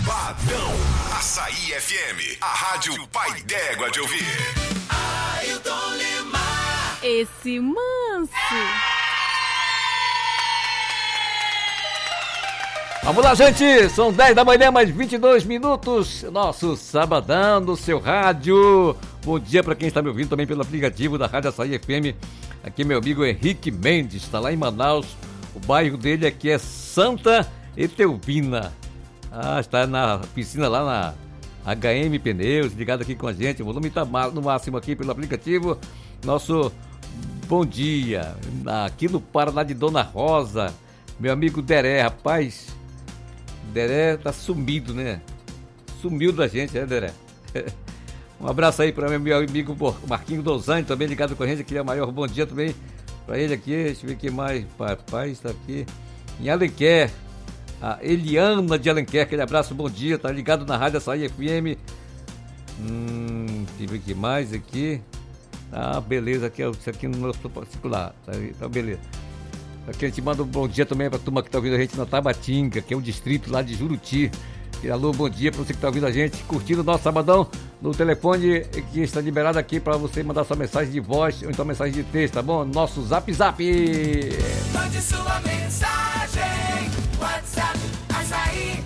Sabadão. Açaí FM, a rádio pai d'égua de ouvir. Ailton Limar. Esse manso. Vamos lá, gente, são 10 da manhã, mais 22 minutos, nosso Sabadão no seu rádio. Bom dia para quem está me ouvindo também pelo aplicativo da Rádio Açaí FM. Aqui meu amigo Henrique Mendes, está lá em Manaus. O bairro dele aqui é Santa Etelvina. Está na piscina lá na HM Pneus, ligado aqui com a gente. O volume está no máximo aqui pelo aplicativo. Nosso bom dia, aqui no Paraná de Dona Rosa. Meu amigo Deré, rapaz... Deré tá sumido, né? Sumiu da gente, né, Deré? Um abraço aí para meu amigo Marquinho Dozani, também ligado com a gente, aqui é o maior bom dia também para ele aqui. Deixa eu ver o que mais. Papai está aqui em Alenquer, a Eliana de Alenquer, aquele abraço, bom dia, tá ligado na Rádio Açaí FM. Deixa eu ver o que mais aqui. Beleza, aqui é isso aqui no nosso particular, tá beleza. Aqui a gente manda um bom dia também para a turma que está ouvindo a gente na Tabatinga, que é um distrito lá de Juruti. Alô, bom dia para você que está ouvindo a gente, curtindo o nosso Sabadão no telefone que está liberado aqui para você mandar sua mensagem de voz ou então mensagem de texto, tá bom? Nosso Zap Zap! Mande sua mensagem, WhatsApp Açaí.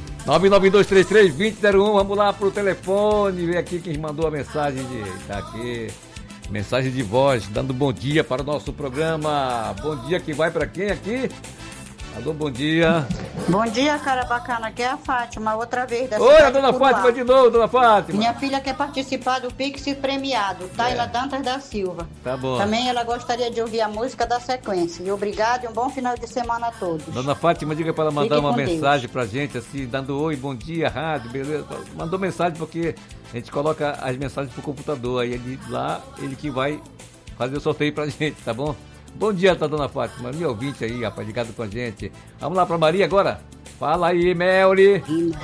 99233-2001, vamos lá pro telefone, ver aqui quem mandou a mensagem tá aqui. Mensagem de voz, dando bom dia para o nosso programa. Bom dia que vai para quem aqui? Alô, bom dia. Bom dia, cara bacana. Aqui é a Fátima, outra vez. Oi, a dona Fátima de novo, dona Fátima. Minha filha quer participar do Pix premiado, Taila Dantas da Silva. Tá bom. Também ela gostaria de ouvir a música da sequência. E obrigado e um bom final de semana a todos. Dona Fátima, diga para ela mandar uma mensagem pra gente, assim, dando oi, bom dia, rádio, beleza? Mandou mensagem porque a gente coloca as mensagens pro computador, aí ele que vai fazer o sorteio pra gente, tá bom? Bom dia, tá, dona Fátima, meu ouvinte aí, rapaz, ligado com a gente. Vamos lá pra Maria agora? Fala aí, Melri.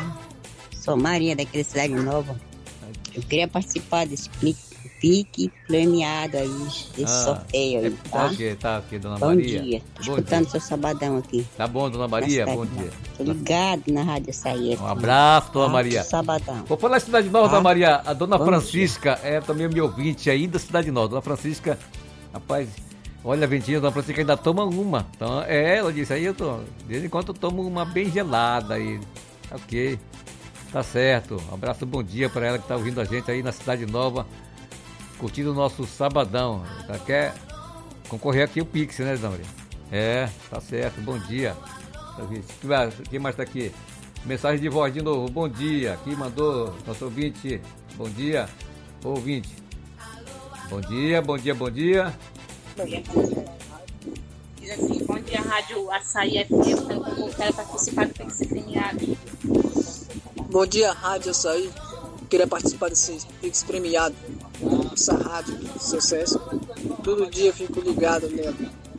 Sou Maria, daquele Cidade Nova. Eu queria participar desse pique premiado aí, desse sorteio aí, tá? Tá ok, dona bom Maria. Dia. Tô escutando seu Sabadão aqui. Tá bom, dona Maria, bom dia. Tô ligado na Rádio Açaí. Um abraço, dona Maria. Sabadão. Vou falar da Cidade Nova, dona Maria. A dona Francisca é também meu ouvinte aí da Cidade Nova. Dona Francisca, rapaz... Olha, a ventinha da Francisca ainda toma uma. Então, ela disse aí, de vez em quando eu tomo uma bem gelada aí. Ok, tá certo. Um abraço, bom dia para ela que tá ouvindo a gente aí na Cidade Nova, curtindo o nosso Sabadão. Ela quer concorrer aqui o Pix, né, Dona Maria? Tá certo, bom dia. Quem mais tá aqui? Mensagem de voz de novo, bom dia. Aqui mandou nosso ouvinte, bom dia, ouvinte. Bom dia, bom dia, bom dia. Diz assim, bom dia, Rádio Açaí FM, eu quero participar do Pix premiado. Bom dia, Rádio Açaí, queria participar desse Pix premiado. Essa rádio, sucesso, todo dia eu fico ligado nela.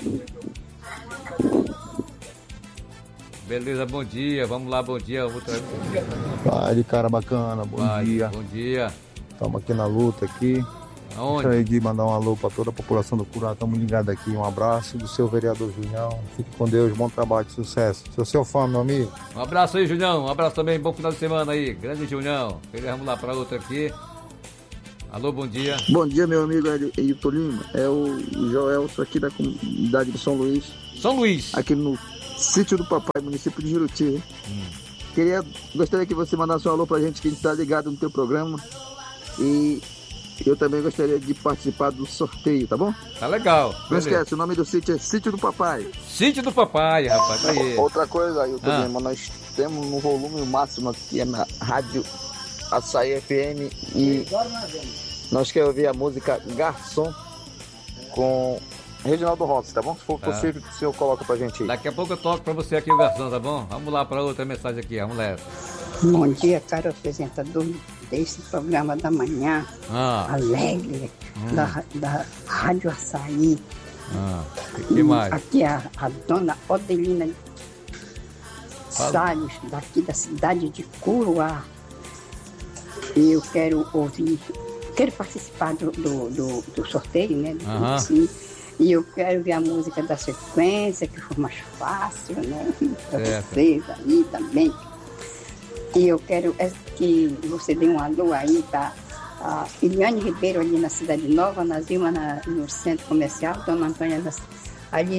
Beleza, bom dia, vamos lá, bom dia. Vai de cara bacana, bom dia. Bom dia. Estamos aqui na luta aqui. Aonde? Gostaria de mandar um alô para toda a população do Curá. Estamos ligados aqui. Um abraço do seu vereador Junião. Fique com Deus, bom trabalho, sucesso. Sou seu fã, meu amigo. Um abraço aí, Junião. Um abraço também, bom final de semana aí. Grande Junião. Vamos lá para outra aqui. Alô, bom dia. Bom dia, meu amigo Ailton Lima. É o Joelson aqui da comunidade de São Luís. São Luís. Aqui no Sítio do Papai, município de Juruti. Gostaria que você mandasse um alô pra gente que a gente tá ligado no teu programa. E eu também gostaria de participar do sorteio, tá bom? Tá legal. Não esquece, o nome do sítio é Sítio do Papai. Sítio do Papai, rapaz, tá aí. Outra coisa, Ailton Lima, nós temos no volume máximo aqui na Rádio Açaí FM e nós queremos ouvir a música Garçom com Reginaldo Rossi, tá bom? Se for possível, o senhor coloca pra gente aí. Daqui a pouco eu toco pra você aqui o Garçom, tá bom? Vamos lá pra outra mensagem aqui, vamos lá. Bom dia, caro apresentador desse programa da manhã, alegre, da Rádio Açaí. Que mais? Aqui é a dona Odelina Salles, daqui da cidade de Curuá. E eu quero participar do sorteio, né? Sim. E eu quero ver a música da sequência, que for mais fácil, né? Para vocês aí também. E eu quero que você dê um alô aí para a Iliane Ribeiro, ali na Cidade Nova, na Zilma, no Centro Comercial, Dona Antônia, ali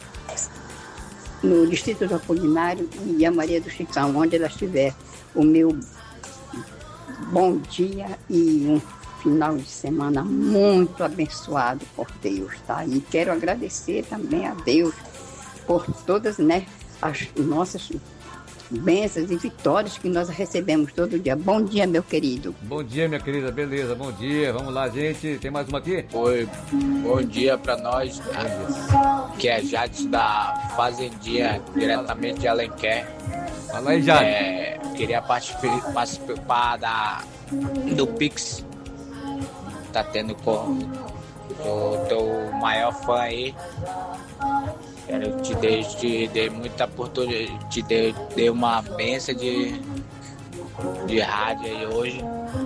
no Distrito do Apolinário, e a Maria do Chicão, onde ela estiver. O meu bom dia e um final de semana muito abençoado por Deus, tá? E quero agradecer também a Deus por todas, né, as nossas bênçãos e vitórias que nós recebemos todo dia. Bom dia, meu querido. Bom dia, minha querida, beleza, bom dia. Vamos lá, gente. Tem mais uma aqui? Oi, bom dia pra nós, que é Jades da Fazendinha, diretamente de Alenquer. Fala aí, Jades. Queria participar do Pix. Tá tendo com o teu maior fã aí. Quero te dei muita oportunidade, te dei uma benção de rádio aí hoje.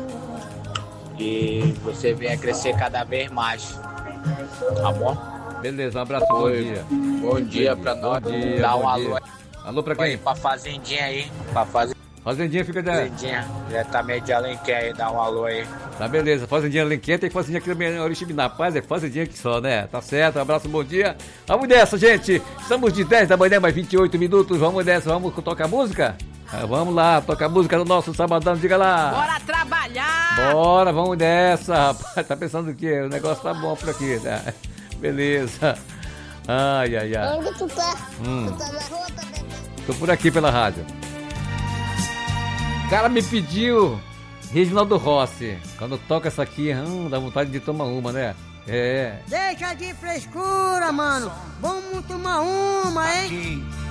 E você venha crescer cada vez mais. Tá bom? Beleza, um abraço, bom dia. Bom dia pra nós. Dá um alô aí. Alô pra quem? Pra Fazendinha aí. Fazendinha fica Fazendinha, diretamente de Alenquer aí, dá um alô aí. Tá beleza, Fazendinha Alenquer, tem Fazendinha aqui também, Oriximiná. Paz, é Fazendinha aqui só, né? Tá certo, um abraço, bom dia. Vamos nessa, gente. Estamos de 10 da manhã, mais 28 minutos. Vamos nessa, vamos tocar música? Vamos lá, tocar música no nosso sabadão, diga lá. Bora trabalhar! Bora, vamos nessa, rapaz. Tá pensando o quê? O negócio tá bom por aqui, né? Beleza. Ai, ai, ai. Onde tu tá? Tu tá na rua também? Tô por aqui pela rádio. O cara me pediu Reginaldo Rossi. Quando toca essa aqui, dá vontade de tomar uma, né? É. Deixa de frescura, mano. Vamos tomar uma, hein?